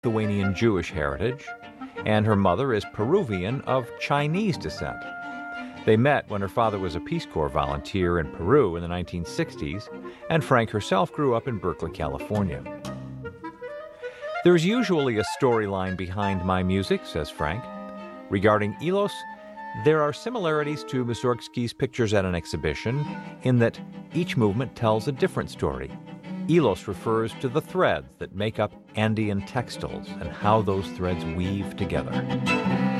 Lithuanian Jewish heritage, and her mother is Peruvian of Chinese descent. They met when her father was a Peace Corps volunteer in Peru in the 1960s, and Frank herself grew up in Berkeley, California. There's usually a storyline behind my music, says Frank. Regarding Elos, there are similarities to Mussorgsky's Pictures at an Exhibition in that each movement tells a different story. Elos refers to the threads that make up Andean textiles and how those threads weave together.